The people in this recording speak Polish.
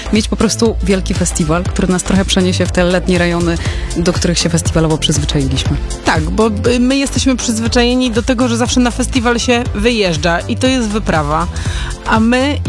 mieć po prostu wielki festiwal, który nas trochę przeniesie w te letnie rejony, do których się festiwalowo przyzwyczailiśmy. Tak, bo my jesteśmy przyzwyczajeni do tego, że zawsze na festiwal się wyjeżdża i to jest wyprawa. A my